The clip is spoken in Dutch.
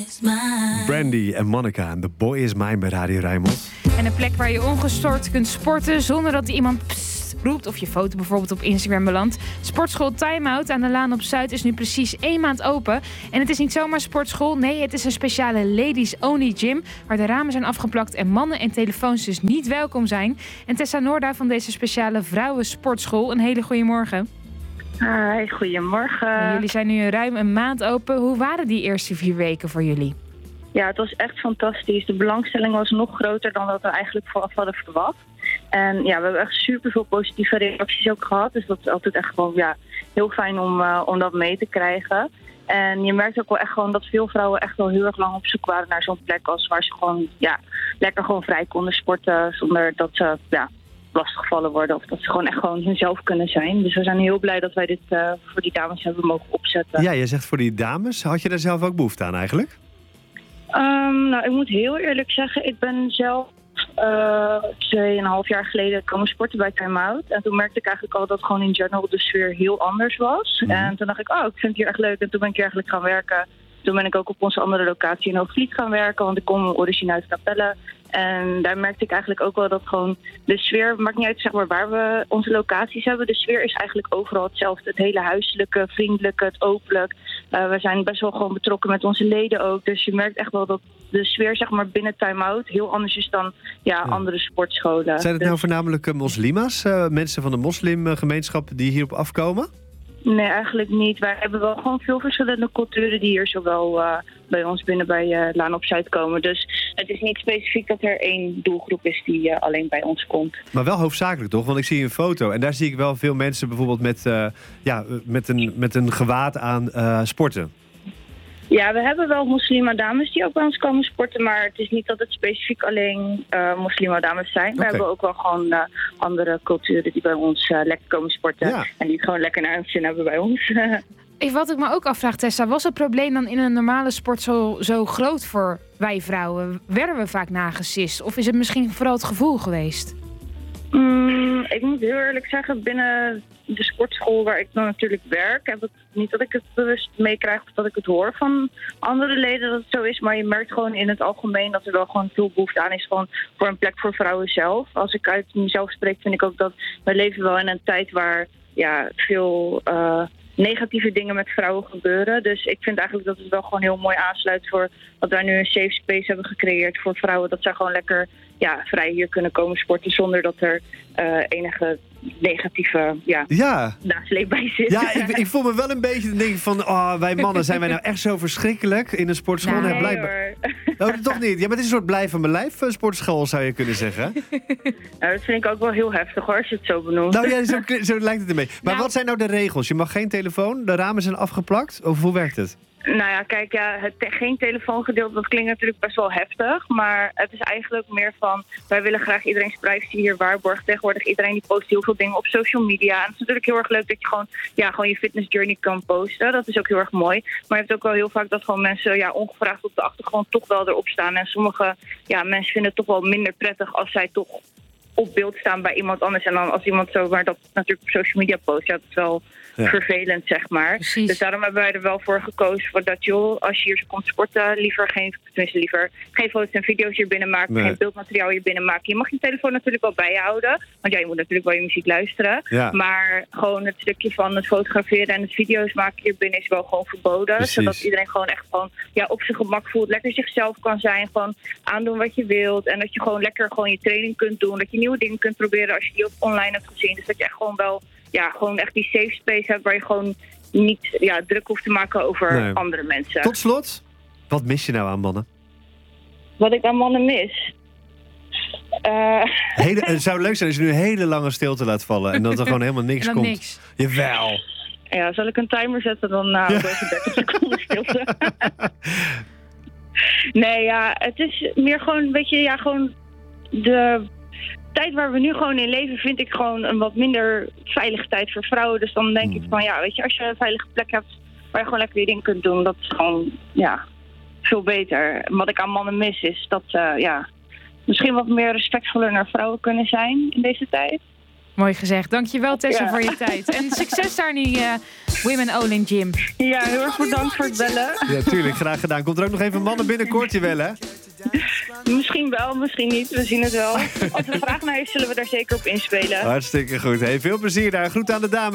Brandy en Monica en The Boy Is Mine bij Radio Rijnmond. En een plek waar je ongestoord kunt sporten zonder dat iemand psst roept of je foto bijvoorbeeld op Instagram belandt. Sportschool Time Out aan de Laan op Zuid is nu precies 1 maand open. En het is niet zomaar sportschool, nee, het is een speciale ladies-only gym waar de ramen zijn afgeplakt en mannen en telefoons dus niet welkom zijn. En Tessa Noorda van deze speciale vrouwensportschool, een hele goede morgen. Hi, goedemorgen. Jullie zijn nu ruim 1 maand open. Hoe waren die eerste 4 weken voor jullie? Ja, het was echt fantastisch. De belangstelling was nog groter dan dat we eigenlijk vooraf hadden verwacht. En ja, we hebben echt super veel positieve reacties ook gehad. Dus dat is altijd echt gewoon heel fijn om dat mee te krijgen. En je merkt ook wel echt gewoon dat veel vrouwen echt wel heel erg lang op zoek waren naar zo'n plek als waar ze gewoon lekker gewoon vrij konden sporten zonder dat ze lastiggevallen worden of dat ze gewoon echt gewoon hunzelf kunnen zijn. Dus we zijn heel blij dat wij dit voor die dames hebben mogen opzetten. Ja, jij zegt voor die dames. Had je daar zelf ook behoefte aan eigenlijk? Nou, ik moet heel eerlijk zeggen, ik ben zelf 2,5 jaar geleden komen sporten bij Time Out. En toen merkte ik eigenlijk al dat gewoon in general de sfeer heel anders was. En toen dacht ik, ik vind het hier echt leuk. En toen ben ik hier eigenlijk gaan werken. Toen ben ik ook op onze andere locatie in Hoogvliet gaan werken, want ik kom origineel uit Capelle. En daar merkte ik eigenlijk ook wel dat gewoon de sfeer, maakt niet uit zeg maar waar we onze locaties hebben. De sfeer is eigenlijk overal hetzelfde. Het hele huiselijke, vriendelijke, het openlijk. We zijn best wel gewoon betrokken met onze leden ook. Dus je merkt echt wel dat de sfeer zeg maar binnen Time Out heel anders is dan andere sportscholen. Zijn het nou voornamelijk moslima's, mensen van de moslimgemeenschap die hierop afkomen? Nee, eigenlijk niet. Wij hebben wel gewoon veel verschillende culturen die hier zowel bij ons binnen bij Laan op Zuid komen. Dus het is niet specifiek dat er 1 doelgroep is die alleen bij ons komt. Maar wel hoofdzakelijk toch? Want ik zie een foto en daar zie ik wel veel mensen bijvoorbeeld met een gewaad aan sporten. Ja, we hebben wel moslima-dames die ook bij ons komen sporten, maar het is niet dat het specifiek alleen moslima-dames zijn. We hebben ook wel gewoon andere culturen die bij ons lekker komen sporten en die het gewoon lekker naar hun zin hebben bij ons. Wat ik me ook afvraag, Tessa, was het probleem dan in een normale sportschool zo groot voor wij vrouwen? Werden we vaak nagesist? Of is het misschien vooral het gevoel geweest? Ik moet heel eerlijk zeggen, binnen de sportschool waar ik dan natuurlijk werk, heb ik niet dat ik het bewust meekrijg of dat ik het hoor van andere leden dat het zo is. Maar je merkt gewoon in het algemeen dat er wel gewoon veel behoefte aan is gewoon voor een plek voor vrouwen zelf. Als ik uit mezelf spreek, vind ik ook dat we leven wel in een tijd waar veel negatieve dingen met vrouwen gebeuren. Dus ik vind eigenlijk dat het wel gewoon heel mooi aansluit voor dat wij nu een safe space hebben gecreëerd voor vrouwen. Dat zij gewoon lekker vrij hier kunnen komen sporten zonder dat er enige negatieve nasleep bij zit. Ja, ik voel me wel een beetje te denken van, wij mannen, zijn wij nou echt zo verschrikkelijk in een sportschool? Nee, blijkbaar. Oh, toch niet? Ja, maar het is een soort blijf van mijn lijf sportschool, zou je kunnen zeggen. Nou, dat vind ik ook wel heel heftig hoor, als je het zo benoemt. Nou ja, zo lijkt het ermee. Maar wat zijn nou de regels? Je mag geen telefoon, de ramen zijn afgeplakt? Of hoe werkt het? Nou ja, kijk, geen telefoongedeelte, dat klinkt natuurlijk best wel heftig. Maar het is eigenlijk meer van, wij willen graag iedereen's privacy hier waarborgen. Tegenwoordig iedereen die post heel veel dingen op social media. En het is natuurlijk heel erg leuk dat je gewoon je fitness journey kan posten. Dat is ook heel erg mooi. Maar je hebt ook wel heel vaak dat gewoon mensen ongevraagd op de achtergrond toch wel erop staan. En sommige mensen vinden het toch wel minder prettig als zij toch op beeld staan bij iemand anders. En dan als iemand zomaar dat natuurlijk op social media post, dat is wel vervelend, zeg maar. Precies. Dus daarom hebben wij er wel voor gekozen voor dat als je hier zo komt sporten, liever geen foto's en video's hier binnen maken, geen beeldmateriaal hier binnen maken. Je mag je telefoon natuurlijk wel bij je houden, want je moet natuurlijk wel je muziek luisteren. Ja. Maar gewoon het stukje van het fotograferen en het video's maken hier binnen is wel gewoon verboden. Precies. Zodat iedereen gewoon echt op zijn gemak voelt, lekker zichzelf kan zijn, gewoon aandoen wat je wilt. En dat je gewoon lekker je training kunt doen, dat je nieuwe dingen kunt proberen als je die ook online hebt gezien. Dus dat je echt gewoon wel gewoon echt die safe space hebt waar je gewoon niet druk hoeft te maken over andere mensen. Tot slot, wat mis je nou aan mannen? Wat ik aan mannen mis? Het zou leuk zijn als je nu een hele lange stilte laat vallen en dat er gewoon helemaal niks komt. Niks. Jawel. Ja, zal ik een timer zetten dan over 30 seconden stilte? Nee, het is meer gewoon, gewoon de tijd waar we nu gewoon in leven vind ik gewoon een wat minder veilige tijd voor vrouwen. Dus dan denk ik van als je een veilige plek hebt waar je gewoon lekker je ding kunt doen, dat is gewoon veel beter. En wat ik aan mannen mis is dat misschien wat meer respectvoller naar vrouwen kunnen zijn in deze tijd. Mooi gezegd. Dankjewel Tessa voor je tijd. En succes daar in die Women Olin Gym. Ja, heel erg bedankt voor het bellen. Ja, tuurlijk. Graag gedaan. Komt er ook nog even mannen binnenkort, wel, hè? Misschien wel, misschien niet. We zien het wel. Als er vraag naar is, zullen we daar zeker op inspelen. Hartstikke goed. Hey, veel plezier daar. Groet aan de dames.